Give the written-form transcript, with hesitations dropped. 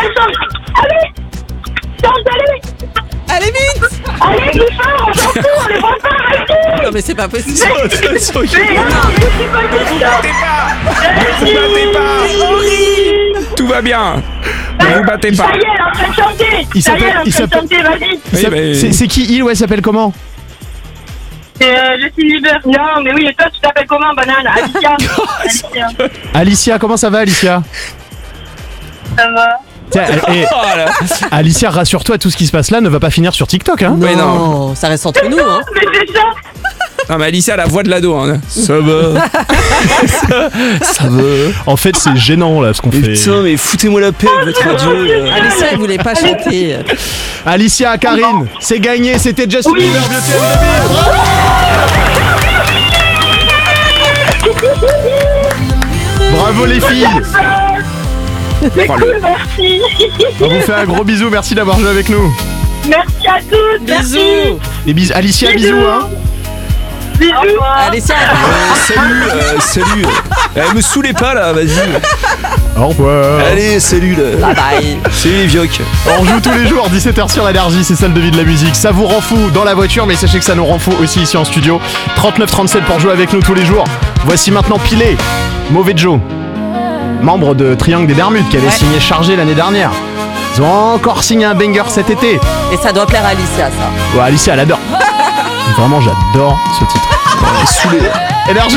Allez vite. Allez, plus fort, on s'en fout, on les voit pas, arrêtez. Non mais c'est pas possible. Mais non, mais c'est pas Ne vous battez pas. Tout va bien. Ne vous battez pas. Ça y est, elle est en train de chanter. Il Ça y est, elle est en s'appelle- train de chanter, vas-y. Oui, mais- C'est qui il? Ouais, il s'appelle comment? C'est Justin Bieber. Non, mais oui, et toi, tu t'appelles comment, banane? Alicia. Alicia. Alicia, comment ça va, Alicia? Ça va. Tiens, Oh là. Alicia, rassure-toi, tout ce qui se passe là ne va pas finir sur TikTok, hein? Mais Non, ça reste entre nous, hein. Mais c'est ça. Non mais Alicia a la voix de l'ado. Hein. Ça va. ça va. En fait, c'est gênant là ce qu'on fait. Putain mais foutez-moi la paix avec votre radio. Alicia, elle voulait pas chanter. Alicia, Karine, c'est gagné, c'était Justin Bieber, Beauty and the Beast. Bravo les filles. C'est Oh, cool, merci. On vous fait un gros bisou, merci d'avoir joué avec nous. Merci à tous. Merci. Bisous. Et bisous, Alicia, bisous hein. Bisous. Alicia, Salut. Me saoulez pas là, vas-y. Au revoir. Allez, salut là. bye bye. Salut les vioques. On joue tous les jours, 17h sur Énergie, c'est ça le devis de la musique. Ça vous rend fou dans la voiture, mais sachez que ça nous rend fou aussi ici en studio. 39-37 pour jouer avec nous tous les jours. Voici maintenant Pilé, Mauvais Joe, membre de Triangle des Bermudes qui avait signé Chargé l'année dernière. Ils ont encore signé un banger cet été. Et ça doit plaire à Alicia, ça. Ouais, Alicia, elle adore. Vraiment, j'adore ce titre. Saoulé. Énergie.